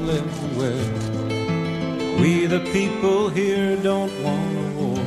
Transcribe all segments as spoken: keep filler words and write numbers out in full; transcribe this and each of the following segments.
live with. We the people here don't want a war.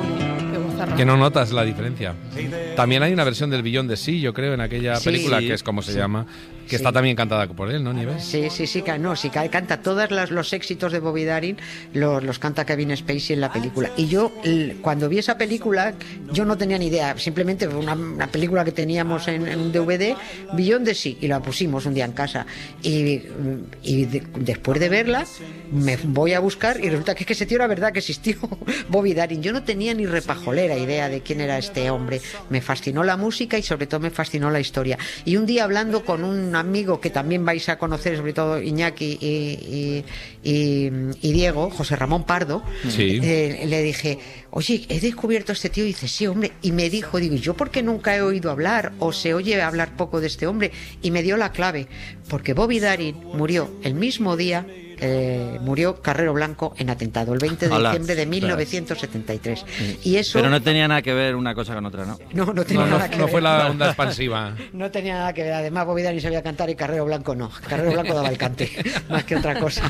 Que no notas la diferencia. También hay una versión del Billón de Sí, yo creo, en aquella Sí, película, sí, que es como se sí. llama, que Sí. está también cantada por él, ¿no, Nieves? Sí, sí, sí, ca- no, sí, ca- canta todos los éxitos de Bobby Darin, los, los canta Kevin Spacey en la película. Y yo, l- cuando vi esa película, yo no tenía ni idea, simplemente fue una, una película que teníamos en, en un D V D, Billón de Sí, y la pusimos un día en casa. Y, y de- después de verla, me voy a buscar y resulta que, es que ese tío era verdad que existió, Bobby Darin. Yo no tenía ni repajolera idea de quién era este hombre. Me fascinó la música y sobre todo me fascinó la historia. Y un día hablando con un amigo que también vais a conocer, sobre todo Iñaki y, y, y, y Diego, José Ramón Pardo, Sí. eh, le dije, oye, he descubierto a este tío. Y dice, sí, hombre. Y me dijo, digo, ¿yo por qué nunca he oído hablar o se oye hablar poco de este hombre? Y me dio la clave, porque Bobby Darin murió el mismo día. Eh, murió Carrero Blanco en atentado el veinte de Hola. diciembre de mil novecientos setenta y tres. Y eso Pero no tenía nada que ver una cosa con otra, ¿no? no, no tenía No, no, nada que no ver. fue la onda expansiva. No tenía nada que ver. Además, Bobby Darin sabía cantar y Carrero Blanco no. Carrero Blanco daba el cante, más que otra cosa.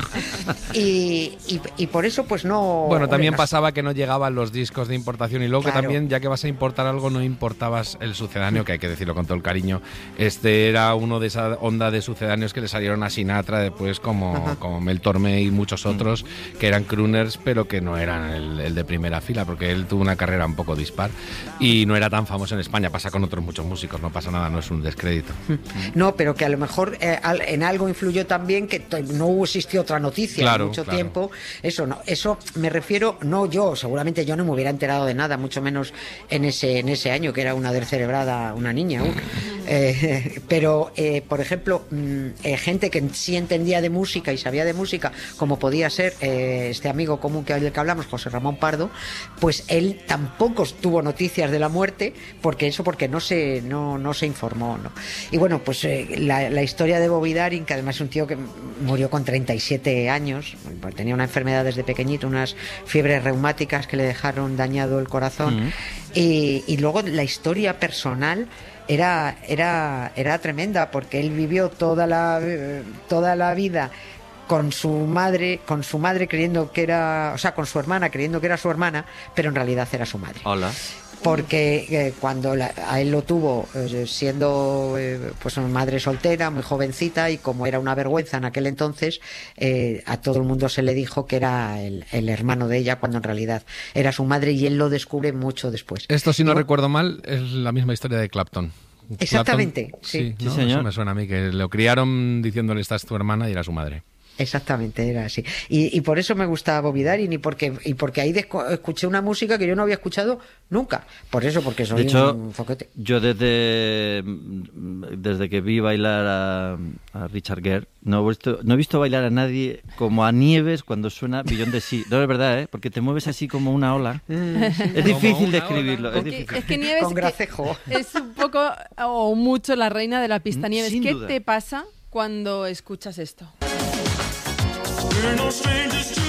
Y, y, y por eso, pues no. Bueno, también hombre, pasaba que no llegaban los discos de importación y luego Claro. que también, ya que vas a importar algo, no importabas el sucedáneo, que hay que decirlo con todo el cariño. Este era uno de esa onda de sucedáneos que le salieron a Sinatra después, como, como Mel Tormé y muchos otros, que eran crooners, pero que no eran el, el de primera fila, porque él tuvo una carrera un poco dispar y no era tan famoso en España. Pasa con otros muchos músicos, no pasa nada, no es un descrédito. No, pero que a lo mejor eh, al- en algo influyó también que to- no existió otra noticia Claro, en mucho claro. tiempo. Eso no, eso me refiero, no yo, seguramente yo no me hubiera enterado de nada, mucho menos en ese en ese año que era una descerebrada, una niña aún. Eh, pero, eh, por ejemplo, mm, eh, gente que sí entendía de música y sabía de música, como podía ser eh, este amigo común que del que hablamos, José Ramón Pardo, pues él tampoco tuvo noticias de la muerte, porque eso porque no se no, no se informó, ¿no? Y bueno, pues eh, la, la historia de Bobby Darin, que además es un tío que murió con treinta y siete años, pues tenía una enfermedad desde pequeñito, unas fiebres reumáticas que le dejaron dañado el corazón, y, y luego la historia personal era era era tremenda, porque él vivió toda la eh, toda la vida con su madre, con su madre creyendo que era, o sea, con su hermana creyendo que era su hermana, pero en realidad era su madre. Hola. Porque eh, cuando la- a él lo tuvo eh, siendo eh, pues una madre soltera, muy jovencita, y como era una vergüenza en aquel entonces, eh, a todo el mundo se le dijo que era el, el hermano de ella, cuando en realidad era su madre, y él lo descubre mucho después. Esto, si no Y bueno, recuerdo mal, es la misma historia de Clapton. Exactamente, Clapton, sí. ¿no? Sí, señor. Eso me suena a mí, que lo criaron diciéndole esta es tu hermana y era su madre. Exactamente, era así. Y, y por eso me gusta Bobby Darin, y porque, y porque ahí desco- escuché una música que yo no había escuchado nunca. Por eso, porque soy De hecho, un foquete. yo desde, desde que vi bailar a, a Richard Gere, no he, visto, no he visto bailar a nadie como a Nieves cuando suena Billón de Sí. No, es verdad, ¿eh? Porque te mueves así como una ola. Es difícil una describirlo. ola. Es Que- difícil. es que Nieves Con que gracejo. es un poco o mucho la reina de la pista. Mm, Nieves, sin ¿qué duda. te pasa cuando escuchas esto? We're no strangers to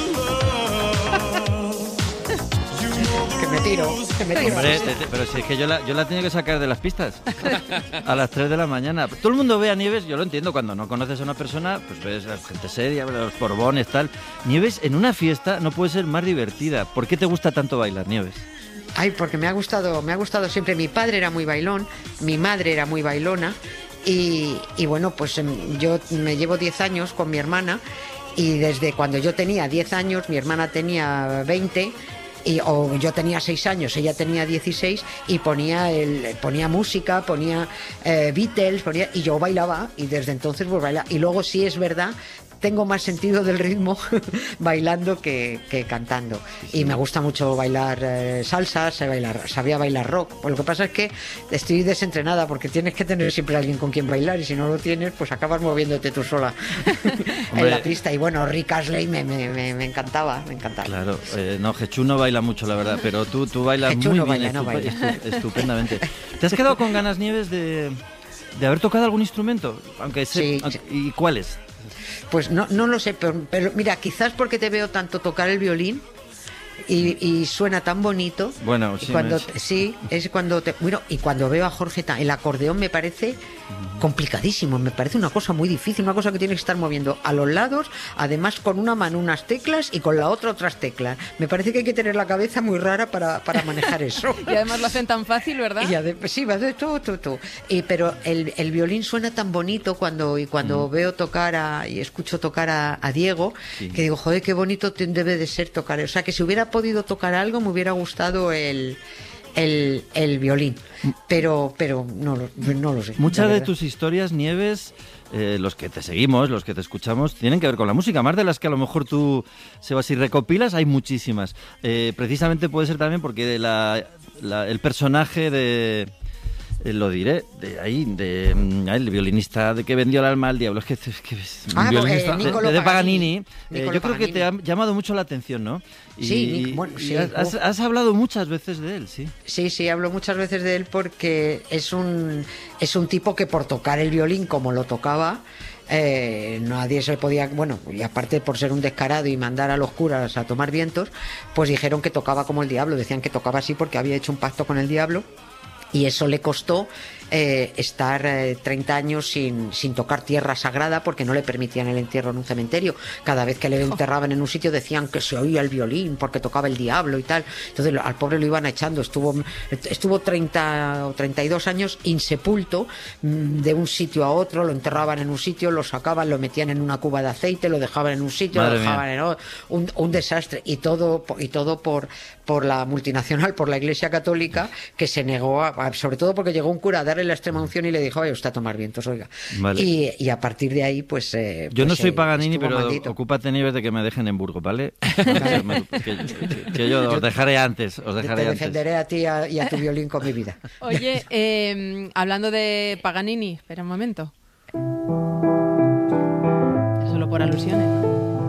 love. You know the Que me tiro, que me tiro. Hombre, te- te- pero si es que yo la, yo la tengo que sacar de las pistas a las tres de la mañana. Todo el mundo ve a Nieves, yo lo entiendo, cuando no conoces a una persona, pues ves a gente seria, los borbones, tal. Nieves en una fiesta no puede ser más divertida. ¿Por qué te gusta tanto bailar, Nieves? Ay, porque me ha gustado, me ha gustado siempre. Mi padre era muy bailón, mi madre era muy bailona, y, y bueno, pues em, yo me llevo diez años con mi hermana, y desde cuando yo tenía diez años, mi hermana tenía veinte, y, o yo tenía seis años, ella tenía dieciséis, y ponía el, ponía música, ponía eh, Beatles, ponía, y yo bailaba, y desde entonces pues bailaba. Y luego sí es verdad, tengo más sentido del ritmo bailando que, que cantando. Y me gusta mucho bailar eh, salsa, sé bailar, sabía bailar rock. Pues lo que pasa es que estoy desentrenada, porque tienes que tener siempre alguien con quien bailar, y si no lo tienes, pues acabas moviéndote tú sola en Hombre. la pista. Y bueno, Rick Astley me, me, me, me encantaba, me encantaba. Claro, eh, no, Jechú no baila mucho, la verdad, pero tú, tú bailas Jechú muy no bien, baila, no estupe- baila. estu- estupendamente. ¿Te has quedado con ganas, Nieves, de, de haber tocado algún instrumento? Aunque sé, Sí, aunque- sí. ¿Y cuáles? Pues no, no lo sé, pero, pero mira, quizás porque te veo tanto tocar el violín, Y, y suena tan bonito. Bueno, y sí, cuando me- sí, es cuando te, bueno, y cuando veo a Jorge, ta- el acordeón me parece complicadísimo, me parece una cosa muy difícil, una cosa que tienes que estar moviendo a los lados, además con una mano unas teclas y con la otra otras teclas. Me parece que hay que tener la cabeza muy rara para, para manejar eso. Y además lo hacen tan fácil, ¿verdad? Y ade- sí, va de todo, todo, todo. Y, pero el, el violín suena tan bonito cuando y cuando veo tocar a, y escucho tocar a, a Diego, Sí. que digo, joder, qué bonito te- debe de ser tocar. O sea, que si hubiera podido tocar algo, me hubiera gustado el, el, el violín. Pero, pero no, lo- no lo sé. Muchas la de verdad. tus historias, Nieves, eh, los que te seguimos, los que te escuchamos, tienen que ver con la música. Más de las que a lo mejor tú, Sebas, si recopilas, hay muchísimas. Eh, precisamente puede ser también porque de la, la- el personaje de... eh, lo diré, de ahí, de mm, el violinista de que vendió el alma al diablo. Es que, es que es un Ah, violinista eh, de, Niccolo de Paganini. Paganini. Eh, Niccolo yo creo que te ha Paganini. llamado mucho la atención, ¿no? Y, Sí, Nic- bueno, y sí, has, has- uf. has hablado muchas veces de él, sí. Sí, sí, hablo muchas veces de él porque es un, es un tipo que por tocar el violín como lo tocaba, eh, nadie se podía, bueno, y aparte por ser un descarado y mandar a los curas a tomar vientos, pues dijeron que tocaba como el diablo, decían que tocaba así porque había hecho un pacto con el diablo. Y eso le costó eh, estar eh, treinta años sin, sin tocar tierra sagrada porque no le permitían el entierro en un cementerio. Cada vez que le enterraban en un sitio decían que se oía el violín porque tocaba el diablo y tal. Entonces lo- al pobre lo iban echando. Estuvo, estuvo treinta o treinta y dos años insepulto, mm, de un sitio a otro. Lo enterraban en un sitio, lo sacaban, lo metían en una cuba de aceite, lo dejaban en un sitio, Madre lo dejaban mía. en otro. Un, un desastre. Y todo, po- y todo por, por la multinacional, por la Iglesia Católica, que se negó, a, a- sobre todo porque llegó un cura a darle la extrema unción y le dijo, oye, usted a tomar vientos, oiga. Vale. Y, y a partir de ahí, pues... eh, Yo no pues, soy eh, Paganini, estuvo pero maldito. ocúpate, Nieves, de que me dejen en Burgos, ¿vale? que, que- que yo os dejaré antes, os Te dejaré antes. defenderé a ti y a, y a tu violín con mi vida. Oye, eh, hablando de Paganini, espera un momento. Es solo por alusiones, ¿no?